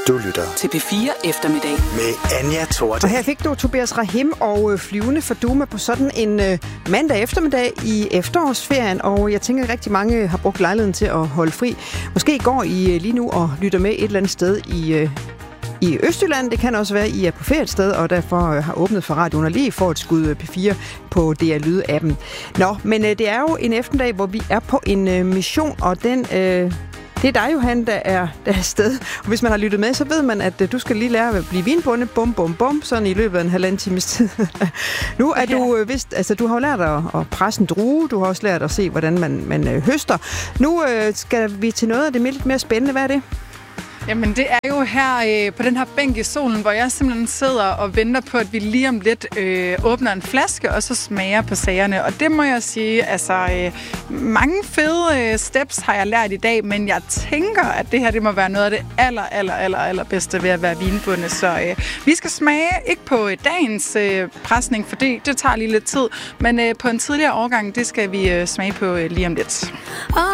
Du lytter til P4 Eftermiddag med Anja Thorte. Og her fik du Tobias Rahim og Flyvende for Duma på sådan en mandag eftermiddag i efterårsferien. Og jeg tænker, at rigtig mange har brugt lejligheden til at holde fri. Måske går I lige nu og lytter med et eller andet sted i Østjylland. Det kan også være, I er på ferie et sted, og derfor har åbnet for radioen og lige får et skud P4 på DR Lyd-appen. Nå, men det er jo en eftermiddag, hvor vi er på en mission, og den... Det er dig, Johan, der er afsted. Og hvis man har lyttet med, så ved man, at du skal lige lære at blive vinbonde, bum, bum, bum, sådan i løbet af en halvanden times tid. Nu er du vist, altså du har jo lært at presse en drue, du har også lært at se, hvordan man høster. Nu skal vi til noget af det lidt mere spændende. Hvad er det? Jamen, det er jo her på den her bænk i solen, hvor jeg simpelthen sidder og venter på, at vi lige om lidt åbner en flaske, og så smager på sagerne. Og det må jeg sige, altså mange fede steps har jeg lært i dag, men jeg tænker, at det her det må være noget af det aller bedste ved at være vinbonde. Så vi skal smage, ikke på dagens presning, for det tager lige lidt tid, men på en tidligere årgang, det skal vi smage på lige om lidt.